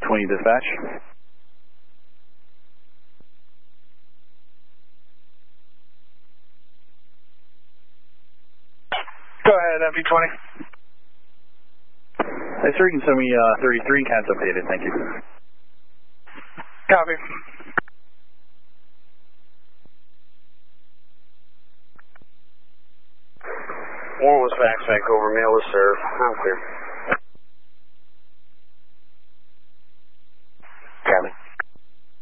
MV20 dispatch. Go ahead, MV20. Hey, sir, you can send me 33 cats updated, thank you. Copy. Warren was fax back over, mail was served. I'm clear.